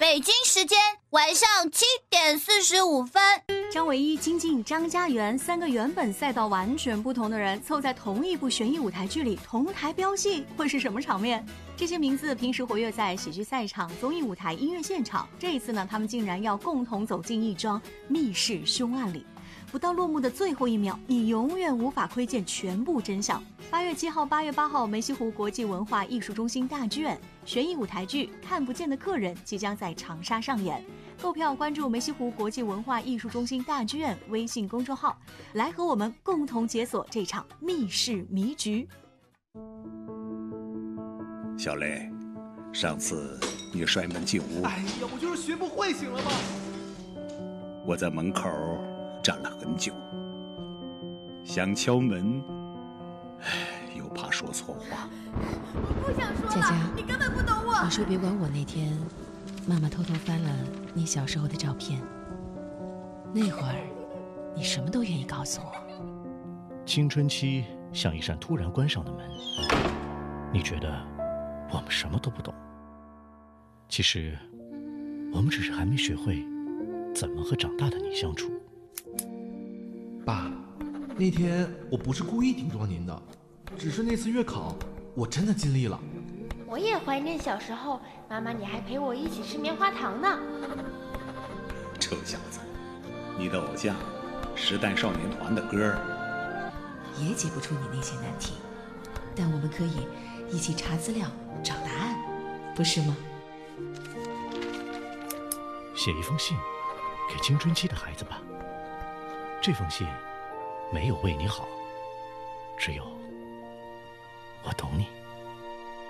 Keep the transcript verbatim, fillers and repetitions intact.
北京时间晚上七点四十五分， 张唯一、金靖、张家元三个原本赛道完全不同的人凑在同一部悬疑舞台剧里同台飙戏，会是什么场面？这些名字平时活跃在喜剧赛场、综艺舞台、音乐现场，这一次呢，他们竟然要共同走进一桩密室凶案里。不到落幕的最后一秒，你永远无法窥见全部真相。八月七号、八月八号，梅溪湖国际文化艺术中心大剧院悬疑舞台剧《看不见的客人》即将在长沙上演。购票关注梅溪湖国际文化艺术中心大剧院微信公众号，来和我们共同解锁这场密室迷局。 小雷，上次你摔门进屋， 哎呀，我就是学不会，行了吗？ 我在门口站了很久，想敲门，唉，又怕说错话。 我不想说了， 佳佳， 你根本不懂我。 你说别管我。那天，妈妈偷偷翻了你小时候的照片，那会儿，你什么都愿意告诉我。 青春期像一扇突然关上的门，你觉得我们什么都不懂，其实我们只是还没学会怎么和长大的你相处。 爸，那天我不是故意顶撞您的，只是那次月考我真的尽力了。 我也怀念小时候，妈妈你还陪我一起吃棉花糖呢。 臭小子，你的偶像时代少年团的歌也解不出你那些难题，但我们可以一起查资料找答案，不是吗？ 写一封信给青春期的孩子吧，这封信没有为你好，只有我懂你。